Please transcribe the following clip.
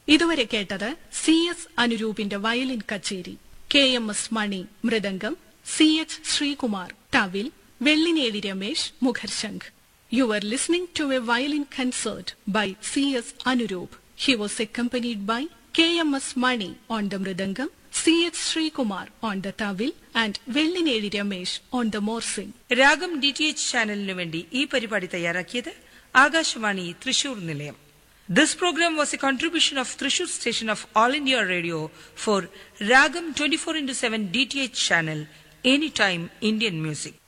ഇതുവരെ കേട്ടത് CS അനുരൂപിന്റെ violin കച്ചേരി. KMS money mridangam, CH Sreekumar thavil, Vellinezhi Ramesh മുഖർശംഖ്. You were listening to a violin concert by CS Anuroop. He was accompanied by KMS Mani on the mridangam, CH Srikumar on the tawil and Vellineri Ramesh on the morsing. രാഗം DTH ചാനലിനു വേണ്ടി ഈ പരിപാടി തയ്യാറാക്കിയത് ആകാശവാണി തൃശൂർ നിലയം. This program was a contribution of Thrissur station of All India Radio for Ragam 24/7 DTH channel, anytime Indian music.